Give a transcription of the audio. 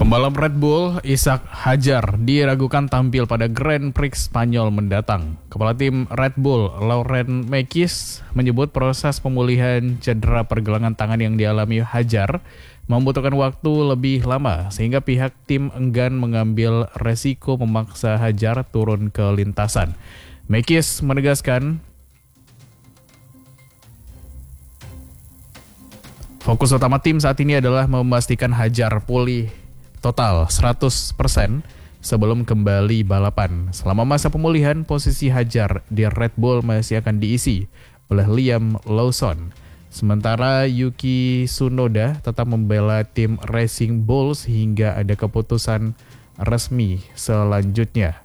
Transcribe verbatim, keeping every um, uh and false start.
Pembalap Red Bull, Isaac Hadjar, diragukan tampil pada Grand Prix Spanyol mendatang. Kepala tim Red Bull, Laurent Mekies, menyebut proses pemulihan cedera pergelangan tangan yang dialami Hadjar membutuhkan waktu lebih lama, sehingga pihak tim enggan mengambil resiko memaksa Hadjar turun ke lintasan. Mekies menegaskan, fokus utama tim saat ini adalah memastikan Hadjar pulih total seratus persen sebelum kembali balapan. Selama masa pemulihan, posisi Hadjar di Red Bull masih akan diisi oleh Liam Lawson. Sementara Yuki Tsunoda tetap membela tim Racing Bulls hingga ada keputusan resmi selanjutnya.